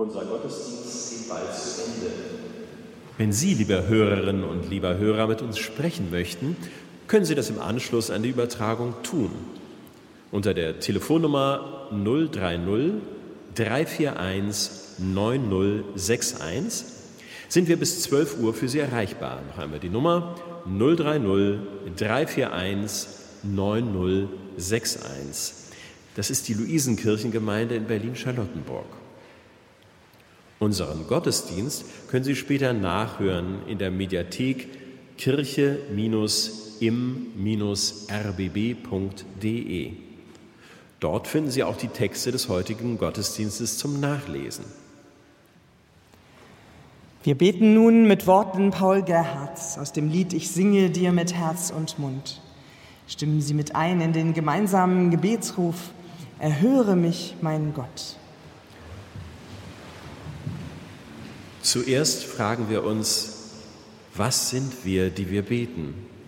Unser Gottesdienst geht bald zu Ende. Wenn Sie, liebe Hörerinnen und lieber Hörer, mit uns sprechen möchten, können Sie das im Anschluss an die Übertragung tun. Unter der Telefonnummer 030 341 9061 sind wir bis 12 Uhr für Sie erreichbar. Noch einmal die Nummer 030 341 9061. Das ist die Luisenkirchengemeinde in Berlin-Charlottenburg. Unseren Gottesdienst können Sie später nachhören in der Mediathek kirche-im-rbb.de. Dort finden Sie auch die Texte des heutigen Gottesdienstes zum Nachlesen. Wir beten nun mit Worten Paul Gerhardts aus dem Lied Ich singe dir mit Herz und Mund. Stimmen Sie mit ein in den gemeinsamen Gebetsruf: Erhöre mich, mein Gott. Zuerst fragen wir uns, was sind wir, die wir beten?